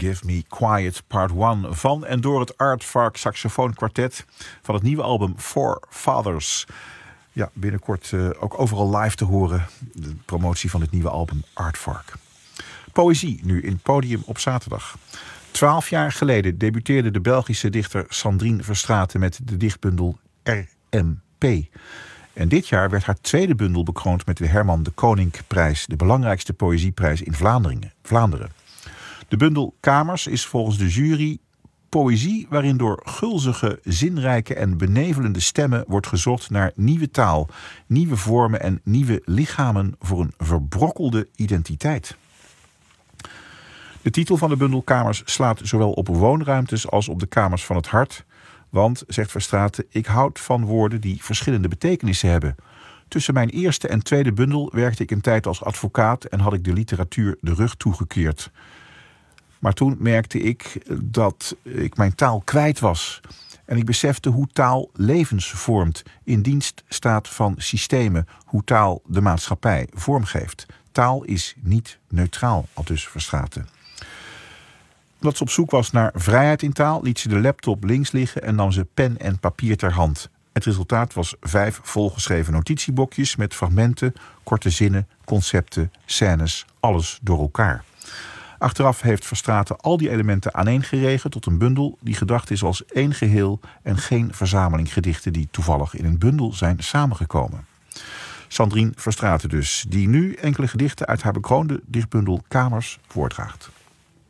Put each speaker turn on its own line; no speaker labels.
Give Me Quiet Part 1 van en door het Aardvark saxofoonkwartet van het nieuwe album Four Fathers. Ja, binnenkort ook overal live te horen, de promotie van het nieuwe album Aardvark. Poëzie nu in Podium op zaterdag. 12 jaar geleden debuteerde de Belgische dichter Sandrine Verstraeten met de dichtbundel RMP. En dit jaar werd haar tweede bundel bekroond met de Herman de Koninkprijs, de belangrijkste poëzieprijs in Vlaanderen. De bundel Kamers is volgens de jury poëzie waarin door gulzige, zinrijke en benevelende stemmen wordt gezocht naar nieuwe taal, nieuwe vormen en nieuwe lichamen voor een verbrokkelde identiteit. De titel van de bundel Kamers slaat zowel op woonruimtes als op de kamers van het hart. Want, zegt Verstraeten, ik houd van woorden die verschillende betekenissen hebben. Tussen mijn eerste en tweede bundel werkte ik een tijd als advocaat en had ik de literatuur de rug toegekeerd. Maar toen merkte ik dat ik mijn taal kwijt was. En ik besefte hoe taal levens vormt, in dienst staat van systemen, hoe taal de maatschappij vormgeeft. Taal is niet neutraal, aldus Verstraeten. Omdat ze op zoek was naar vrijheid in taal, liet ze de laptop links liggen en nam ze pen en papier ter hand. Het resultaat was 5 volgeschreven notitieboekjes met fragmenten, korte zinnen, concepten, scènes, alles door elkaar. Achteraf heeft Verstraeten al die elementen aaneengeregeld tot een bundel die gedacht is als één geheel en geen verzameling gedichten die toevallig in een bundel zijn samengekomen. Sandrine Verstraeten dus, die nu enkele gedichten uit haar bekroonde dichtbundel Kamers voordraagt.